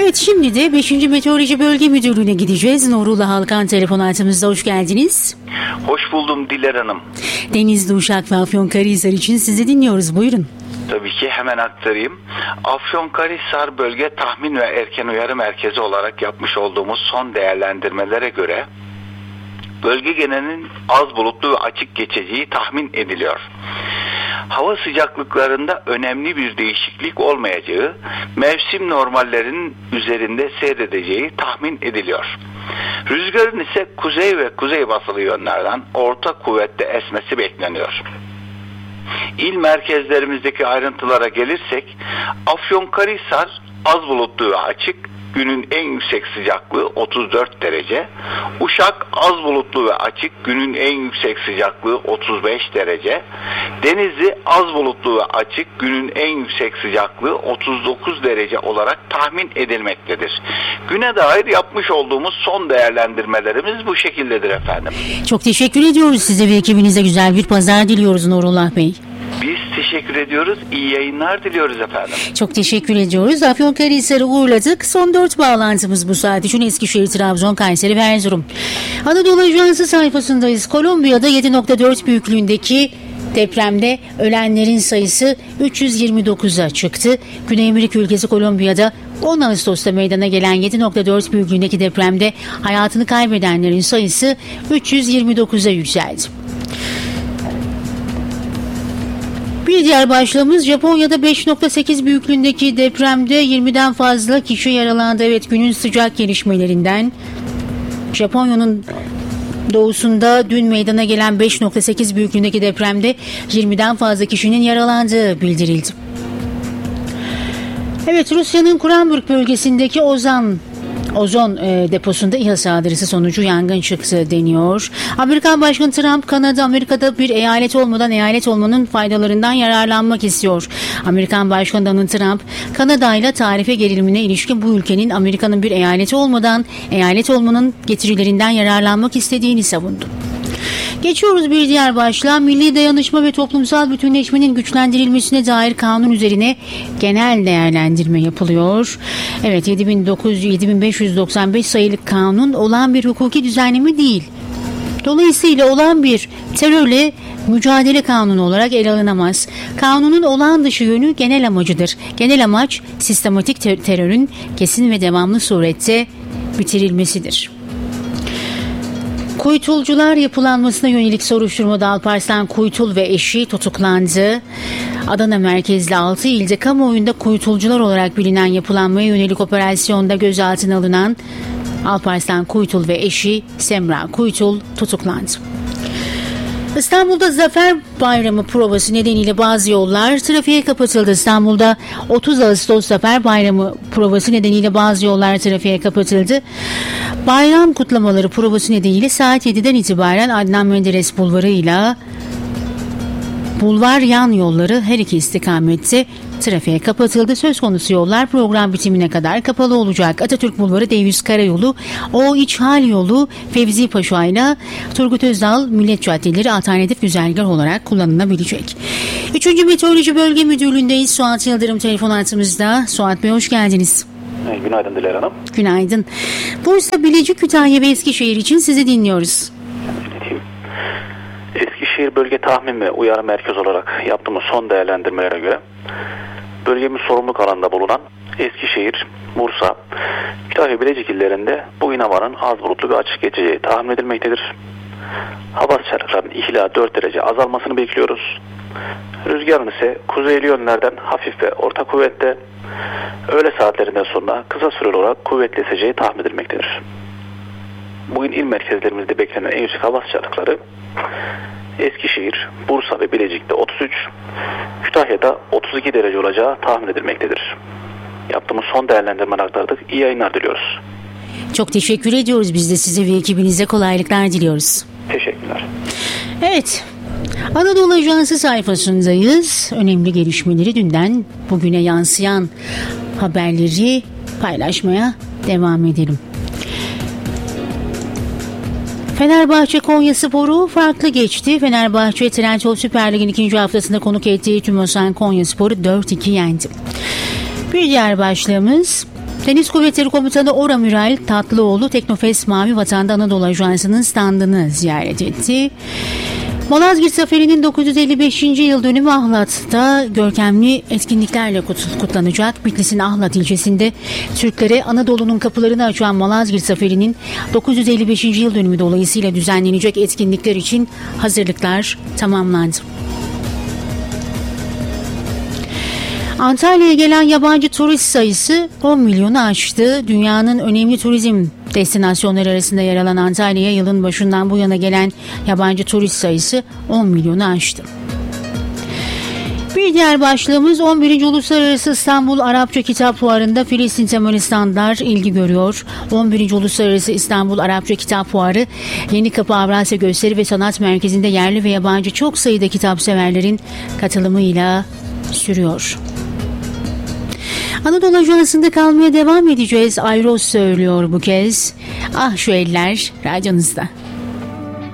Evet, şimdi de 5. Meteoroloji Bölge Müdürlüğü'ne gideceğiz. Nurullah Halkan telefon hattımızda, hoş geldiniz. Hoş buldum Diler Hanım. Denizli, Uşak ve Afyonkarahisar için sizi dinliyoruz, buyurun. Tabii ki hemen aktarayım. Afyonkarahisar Bölge Tahmin ve Erken Uyarı Merkezi olarak yapmış olduğumuz son değerlendirmelere göre bölge genelinin az bulutlu ve açık geçeceği tahmin ediliyor. Hava sıcaklıklarında önemli bir değişiklik olmayacağı, mevsim normallerinin üzerinde seyredeceği tahmin ediliyor. Rüzgarın ise kuzey ve kuzeybatılı yönlerden orta kuvvette esmesi bekleniyor. İl merkezlerimizdeki ayrıntılara gelirsek, Afyonkarahisar az bulutlu ve açık, günün en yüksek sıcaklığı 34 derece. Uşak az bulutlu ve açık, günün en yüksek sıcaklığı 35 derece. Denizli az bulutlu ve açık, günün en yüksek sıcaklığı 39 derece olarak tahmin edilmektedir. Güne dair yapmış olduğumuz son değerlendirmelerimiz bu şekildedir efendim. Çok teşekkür ediyoruz size ve ekibinize, güzel bir pazar diliyoruz Nurullah Bey. Biz teşekkür ediyoruz. İyi yayınlar diliyoruz efendim. Çok teşekkür ediyoruz. Afyonkarahisar'ı uğurladık. Son 4 bağlantımız bu saat için Eskişehir, Trabzon, Kayseri ve Erzurum. Anadolu Ajansı sayfasındayız. Kolombiya'da 7.4 büyüklüğündeki depremde ölenlerin sayısı 329'a çıktı. Güney Amerika ülkesi Kolombiya'da 10 Ağustos'ta meydana gelen 7.4 büyüklüğündeki depremde hayatını kaybedenlerin sayısı 329'a yükseldi. Bir diğer başlığımız Japonya'da 5.8 büyüklüğündeki depremde 20'den fazla kişi yaralandı. Evet, günün sıcak gelişmelerinden. Japonya'nın doğusunda dün meydana gelen 5.8 büyüklüğündeki depremde 20'den fazla kişinin yaralandığı bildirildi. Evet, Rusya'nın Kuranburg bölgesindeki ozon deposunda İHA saldırısı sonucu yangın çıktı deniyor. Amerikan Başkanı Trump, Amerika'da bir eyalet olmadan eyalet olmanın faydalarından yararlanmak istiyor. Amerikan Başkanı Donald Trump, Kanada ile tarife gerilimine ilişkin bu ülkenin Amerika'nın bir eyaleti olmadan eyalet olmanın getirilerinden yararlanmak istediğini savundu. Geçiyoruz bir diğer başlığa. Milli dayanışma ve toplumsal bütünleşmenin güçlendirilmesine dair kanun üzerine genel değerlendirme yapılıyor. Evet, 7595 sayılı kanun olağan bir hukuki düzenleme değil. Dolayısıyla olağan bir terörle mücadele kanunu olarak ele alınamaz. Kanunun olağan dışı yönü genel amacıdır. Genel amaç sistematik terörün kesin ve devamlı surette bitirilmesidir. Kuytulcular yapılanmasına yönelik soruşturmada Alparslan Kuytul ve eşi tutuklandı. Adana merkezli 6 ilde kamuoyunda kuytulcular olarak bilinen yapılanmaya yönelik operasyonda gözaltına alınan Alparslan Kuytul ve eşi Semra Kuytul tutuklandı. İstanbul'da Zafer Bayramı provası nedeniyle bazı yollar trafiğe kapatıldı. İstanbul'da 30 Ağustos Zafer Bayramı provası nedeniyle bazı yollar trafiğe kapatıldı. Bayram kutlamaları provası nedeniyle saat 7'den itibaren Adnan Menderes Bulvarı ile Bulvar yan yolları her iki istikamette trafiğe kapatıldı. Söz konusu yollar program bitimine kadar kapalı olacak. Atatürk Bulvarı, D100 Karayolu, O İçhal Yolu, Fevzi Paşa ile Turgut Özal Millet Caddeleri alternatif güzergah olarak kullanılabilecek. 3. Meteoroloji Bölge Müdürlüğü'ndeyiz. Suat Yıldırım telefon hattımızda. Suat Bey, hoş geldiniz. Günaydın Diler Hanım. Günaydın. Bursa, Bilecik, Kütahya ve Eskişehir için sizi dinliyoruz. Eskişehir Bölge Tahmin ve Uyarı Merkezi olarak yaptığımız son değerlendirmelere göre bölgemiz sorumluluk alanında bulunan Eskişehir, Bursa, Kütahya, Bilecik illerinde bugün havanın az bulutlu ve açık geçeceği tahmin edilmektedir. Hava sıcaklıklarının 2 ila 4 derece azalmasını bekliyoruz. Rüzgarın ise kuzeyli yönlerden hafif ve orta kuvvette, öğle saatlerinden sonra kısa süreli olarak kuvvetli eseceği tahmin edilmektedir. Bugün il merkezlerimizde beklenen en yüksek hava sıcaklıkları Eskişehir, Bursa ve Bilecik'te 33, Kütahya'da 32 derece olacağı tahmin edilmektedir. Yaptığımız son değerlendirmeleri aktardık. İyi yayınlar diliyoruz. Çok teşekkür ediyoruz. Biz de size ve ekibinize kolaylıklar diliyoruz. Teşekkürler. Evet, Anadolu Ajansı sayfasındayız. Önemli gelişmeleri, dünden bugüne yansıyan haberleri paylaşmaya devam edelim. Fenerbahçe Konyaspor'u farklı geçti. Fenerbahçe Trendyol Süper Lig'in 2. haftasında konuk ettiği Tümosan Konyaspor'u 4-2 yendi. Bir diğer başlığımız Deniz Kuvvetleri Komutanı Oramiral Tatlıoğlu Teknofest Mavi Vatan'da Anadolu Ajansı'nın standını ziyaret etti. Malazgirt Zaferi'nin 955. yıl dönümü Ahlat'ta görkemli etkinliklerle kutlanacak. Bitlis'in Ahlat ilçesinde Türklere Anadolu'nun kapılarını açan Malazgirt Zaferi'nin 955. yıl dönümü dolayısıyla düzenlenecek etkinlikler için hazırlıklar tamamlandı. Antalya'ya gelen yabancı turist sayısı 10 milyonu aştı. Dünyanın önemli turizm destinasyonları arasında yer alan Antalya'ya yılın başından bu yana gelen yabancı turist sayısı 10 milyonu aştı. Bir diğer başlığımız 11. Uluslararası İstanbul Arapça Kitap Fuarı'nda Filistin temalı standlar ilgi görüyor. 11. Uluslararası İstanbul Arapça Kitap Fuarı Yenikapı Avrasya Gösteri ve Sanat Merkezi'nde yerli ve yabancı çok sayıda kitap severlerin katılımıyla sürüyor. Anadolu Ajansı'nda kalmaya devam edeceğiz. Ayros söylüyor bu kez. Ah şu eller radyonuzda.